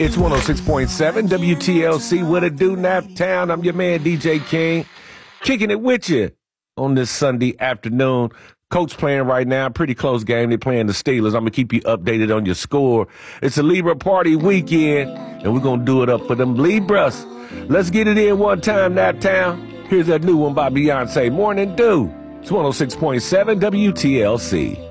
It's 106.7 WTLC. What it do, Naptown? I'm your man, DJ King. Kicking it with you on this Sunday afternoon. Colts playing right now. Pretty close game. They're playing the Steelers. I'm going to keep you updated on your score. It's a Libra party weekend, and we're going to do it up for them Libras. Let's get it in one time, Naptown. Here's that new one by Beyonce, Morning Dew. It's 106.7 WTLC.